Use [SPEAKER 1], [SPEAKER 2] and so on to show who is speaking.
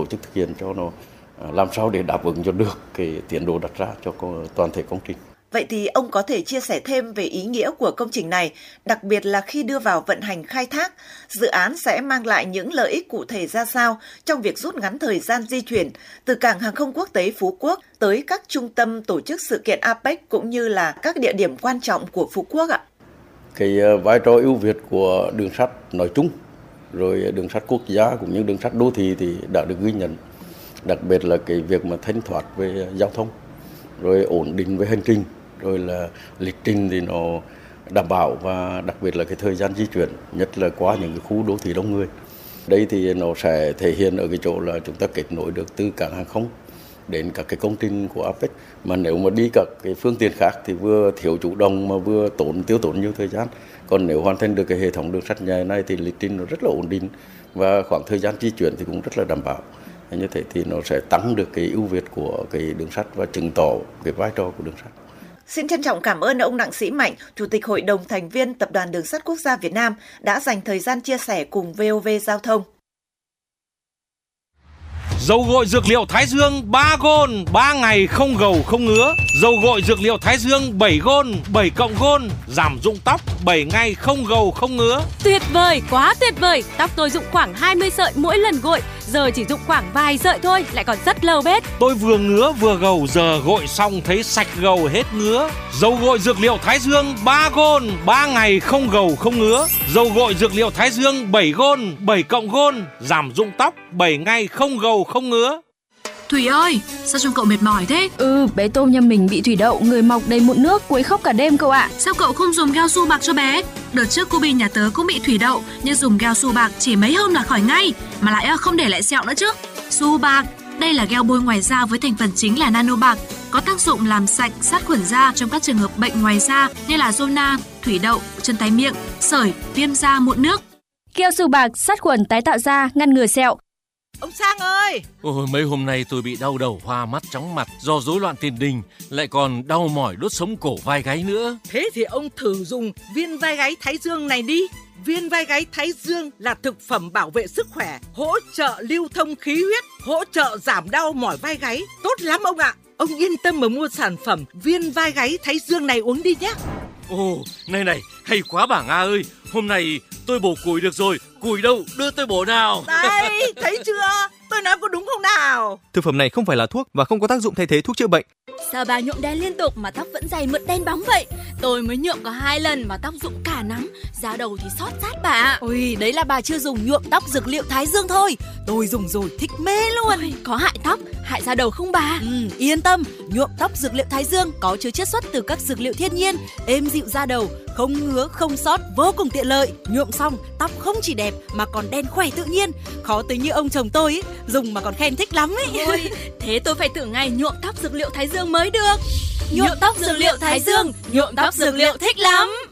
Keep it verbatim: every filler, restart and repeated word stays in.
[SPEAKER 1] chức thực hiện cho nó làm sao để đáp ứng cho được cái tiến độ đặt ra cho toàn thể công trình.
[SPEAKER 2] Vậy thì ông có thể chia sẻ thêm về ý nghĩa của công trình này, đặc biệt là khi đưa vào vận hành khai thác, dự án sẽ mang lại những lợi ích cụ thể ra sao trong việc rút ngắn thời gian di chuyển từ cảng hàng không quốc tế Phú Quốc tới các trung tâm tổ chức sự kiện a pếch cũng như là các địa điểm quan trọng của Phú Quốc ạ?
[SPEAKER 1] Cái vai trò ưu việt của đường sắt nói chung, rồi đường sắt quốc gia cũng như đường sắt đô thị thì đã được ghi nhận, đặc biệt là cái việc mà thanh thoát về giao thông, rồi ổn định về hành trình, rồi là lịch trình thì nó đảm bảo, và đặc biệt là cái thời gian di chuyển, nhất là qua những cái khu đô thị đông người. Đây thì nó sẽ thể hiện ở cái chỗ là chúng ta kết nối được từ cảng hàng không đến các cái công trình của a pếch, mà nếu mà đi các cái phương tiện khác thì vừa thiếu chủ động mà vừa tốn tiêu tốn nhiều thời gian. Còn nếu hoàn thành được cái hệ thống đường sắt nhẹ này thì lịch trình nó rất là ổn định và khoảng thời gian di chuyển thì cũng rất là đảm bảo. Như thế thì nó sẽ tăng được cái ưu việt của cái đường sắt và chứng tỏ cái vai trò của đường sắt.
[SPEAKER 2] Xin trân trọng cảm ơn ông Đặng Sĩ Mạnh, Chủ tịch Hội đồng thành viên Tập đoàn Đường sắt Quốc gia Việt Nam đã dành thời gian chia sẻ cùng vê o vê Giao thông.
[SPEAKER 3] Dầu gội dược liệu Thái Dương ba gôn, ba ngày không gầu không ngứa. Dầu gội dược liệu Thái Dương bảy gôn, bảy cộng gôn, giảm rụng tóc bảy ngày không gầu không ngứa.
[SPEAKER 4] Tuyệt vời, quá tuyệt vời. Tóc tôi rụng khoảng hai mươi sợi mỗi lần gội, giờ chỉ rụng khoảng vài sợi thôi, lại còn rất lâu bết.
[SPEAKER 3] Tôi vừa ngứa vừa gầu, giờ gội xong thấy sạch gầu hết ngứa. Dầu gội dược liệu Thái Dương ba gôn, ba ngày không gầu không ngứa. Dầu gội dược liệu Thái Dương bảy gôn, bảy cộng gôn, giảm rụng tóc bảy ngày không gầu không ngứa.
[SPEAKER 5] Thủy ơi, sao trông cậu mệt mỏi thế?
[SPEAKER 6] Ừ, bé Tôm nhà mình bị thủy đậu, người mọc đầy mụn nước, quấy khóc cả đêm cậu ạ.
[SPEAKER 5] Sao cậu không dùng Gel Su Bạc cho bé? Đợt trước cô Bi nhà tớ cũng bị thủy đậu, nhưng dùng Gel Su Bạc chỉ mấy hôm là khỏi ngay, mà lại không để lại sẹo nữa chứ. Su Bạc, đây là gel bôi ngoài da với thành phần chính là nano bạc, có tác dụng làm sạch, sát khuẩn da trong các trường hợp bệnh ngoài da như là zona, thủy đậu, chân tái miệng, sởi, viêm da, mụn nước.
[SPEAKER 6] Gel Su Bạc sát khuẩn tái tạo da, ngăn ngừa sẹo.
[SPEAKER 7] Ông Sang ơi!
[SPEAKER 3] Ôi, mấy hôm nay tôi bị đau đầu, hoa mắt, chóng mặt do rối loạn tiền đình, lại còn đau mỏi đốt sống cổ vai gáy nữa.
[SPEAKER 7] Thế thì ông thử dùng viên vai gáy Thái Dương này đi. Viên vai gáy Thái Dương là thực phẩm bảo vệ sức khỏe, hỗ trợ lưu thông khí huyết, hỗ trợ giảm đau mỏi vai gáy. Tốt lắm ông ạ! Ông yên tâm mà mua sản phẩm viên vai gáy Thái Dương này uống đi nhé.
[SPEAKER 3] Ồ, này này, hay quá bà Nga ơi! Hôm nay tôi bổ củi được rồi, củi đâu, đưa tôi bổ nào.
[SPEAKER 7] Đây, thấy chưa? Tôi nói có đúng không nào?
[SPEAKER 8] Thực phẩm này không phải là thuốc và không có tác dụng thay thế thuốc chữa bệnh.
[SPEAKER 4] Sao bà nhuộm đen liên tục mà tóc vẫn dày mượt đen bóng vậy? Tôi mới nhuộm có hai lần mà tóc rụng cả nắm, da đầu thì xót rát bà.
[SPEAKER 9] Ôi, đấy là bà chưa dùng nhuộm tóc dược liệu Thái Dương thôi. Tôi dùng rồi thích mê luôn.
[SPEAKER 4] Ôi, có hại tóc, hại da đầu không bà?
[SPEAKER 9] Ừ, yên tâm, nhuộm tóc dược liệu Thái Dương có chứa chiết xuất từ các dược liệu thiên nhiên, êm dịu da đầu, không ngứa, không xót, vô cùng tiện lợi. Nhuộm xong, tóc không chỉ đẹp mà còn đen khỏe tự nhiên. Khó tính như ông chồng tôi ấy, dùng mà còn khen thích lắm ấy.
[SPEAKER 4] Ôi, thế tôi phải thử ngay nhuộm tóc dược liệu Thái Dương mới được.
[SPEAKER 9] Nhuộm tóc dược liệu Thái Dương, nhuộm tóc dược liệu thích lắm.